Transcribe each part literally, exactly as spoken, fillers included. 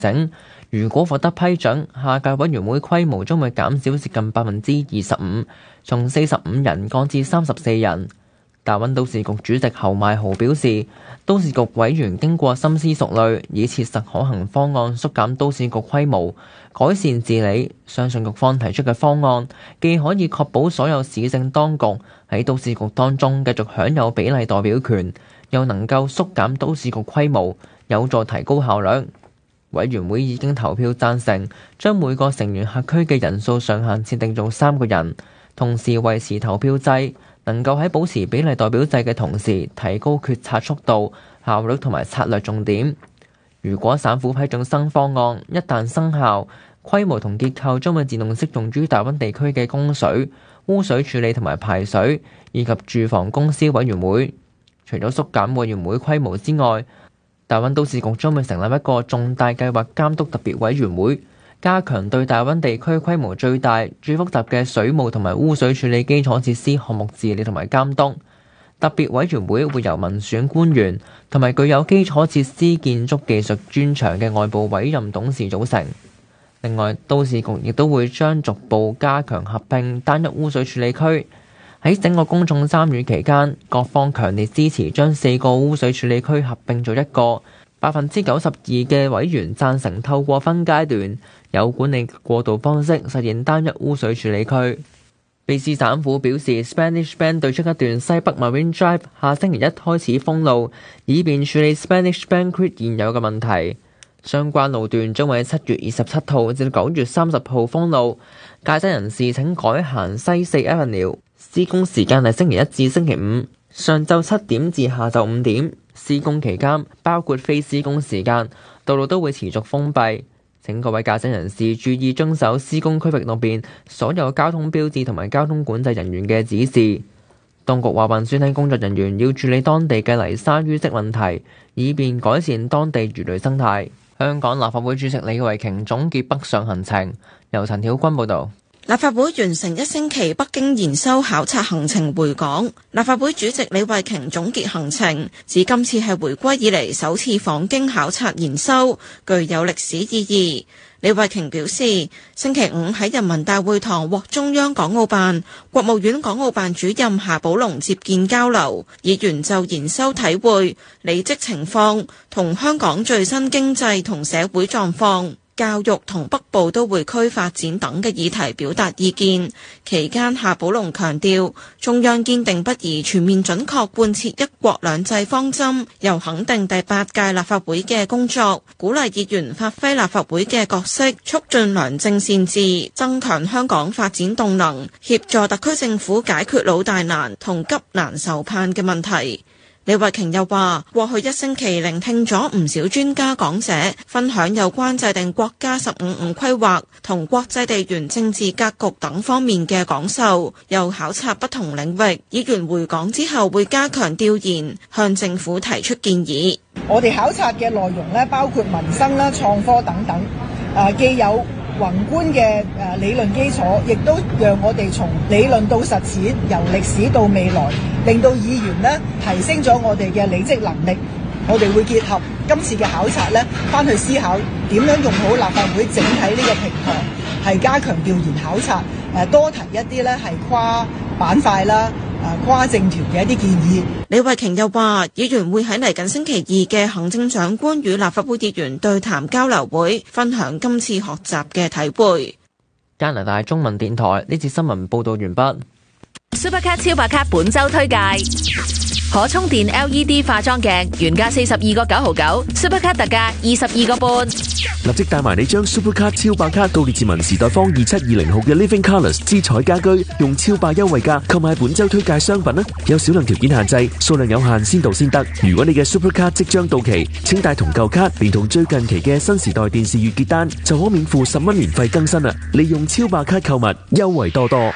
整。如果獲得批准，下屆委員會規模將會減少接近百分之二十五，從四十五人降至三十四人。大灣都市局主席侯邁豪表示，都市局委員經過深思熟慮，以切實可行方案縮減都市局規模，改善治理。相信局方提出嘅方案，既可以確保所有市政當局喺都市局當中繼續享有比例代表權，又能夠縮減都市局規模，有助提高效率。委員會已經投票贊成，將每個成員轄區嘅人數上限設定做三個人，同時維持投票制，能夠喺保持比例代表制嘅同時，提高決策速度、效率同埋策略重點。如果省府批准新方案，一旦生效，規模同結構將會自動適用於大灣地區嘅供水、污水處理同埋排水，以及住房公司委員會。除咗縮減委員會規模之外，大灣都市局將會成立一個重大計劃監督特別委員會，加強對大灣地區規模最大、最複雜嘅水務同埋污水處理基礎設施項目治理同埋監督。特別委員會會由民選官員同埋具有基礎設施建築技術專長嘅外部委任董事組成。另外，都市局亦都會將逐步加強合併單一污水處理區。喺整個公眾參與期間，各方強烈支持將四個污水處理區合併做一個。百分之九十二嘅委員贊成透過分階段有管理過渡方式實現單一污水處理區。卑詩省府表示 ，Spanish Bank 對出一段西北 Marine Drive 下星期一開始封路，以便處理 Spanish Bank 現有嘅問題。相關路段將會喺七月二十七號至九月三十號封路，駕駛人士請改行西四 Avenue。施工時間係星期一至星期五，上晝七點至下晝五點。施工期間，包括非施工時間，道路都會持續封閉。請各位駕駛人士注意遵守施工區域內邊所有交通標誌同埋交通管制人員嘅指示。當局話運輸廳工作人員要處理當地嘅泥沙淤積問題，以便改善當地魚類生態。香港立法會主席李慧瓊總結北上行程，由陳曉君報導。 立法會完成一星期北京研修考察行程回港，立法會主席李慧瓊總結行程，指今次係回歸以嚟首次訪京考察研修，具有歷史意義。李慧瓊表示，星期五喺人民大會堂獲中央港澳辦、國務院港澳辦主任夏寶龍接見交流，議員就研修體會、履職情況同香港最新經濟同社會狀況、教育同北部都會區發展等嘅議題表達意見。期間，夏寶龍強調中央堅定不移全面準確貫徹一國兩制方針，又肯定第八屆立法會嘅工作，鼓勵議員發揮立法會嘅角色，促進良政善治，增強香港發展動能，協助特區政府解決老大難同急難愁盼嘅問題。李慧瓊又話，過去一星期聆聽咗唔少專家講者分享有關制定國家十五五規劃同國際地緣政治格局等方面嘅講授，又考察不同領域。議員回港之後會加強調研，向政府提出建議。 我哋考察嘅內容咧，包括民生啦、創科等等，誒既有宏觀嘅誒理論基礎，亦都讓我哋從理論到實踐，由歷史到未來，令到議員咧提升咗我哋嘅履職能力。我哋會結合今次嘅考察咧，翻去思考點樣用好立法會整體呢個平台，係加強調研考察，誒多提一啲咧係跨板塊啦、誒跨政團嘅一啲建議。 李慧瓊又話，議員會喺嚟緊星期二嘅行政長官與立法會議員對談交流會，分享今次學習嘅體會。 加拿大中文電台呢次新聞報導完畢。 Supercat 超白卡本周推介。可充電 L E D 化妝鏡原價四十二個九毫九 ，Supercat 特價二十二個半。 立即帶埋你將 Supercat 超白卡到列治文時代坊二七二零號嘅 Living Colours 之彩家居，用超霸優惠價購買本周推介商品啦！有少量條件限制，數量有限，先到先得。如果你嘅 Supercat 即將到期，請帶同舊卡，連同最近期嘅新時代電視月結單，就可免付十蚊年費更新啦！利用超白卡購物，優惠多多。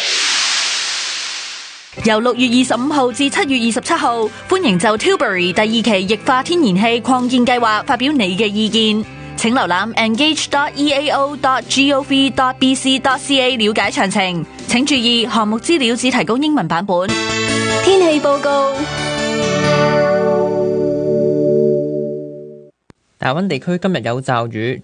由六月二十五號至七月二十七號，歡迎就 Tilbury 第二期液化天然氣擴建計劃發表你嘅意見。請瀏覽 engage dot e a o dot gov dot b c dot c a 了解詳情。請注意，項目資料只提供英文版本。天氣報告。 大溫地區今日有驟雨。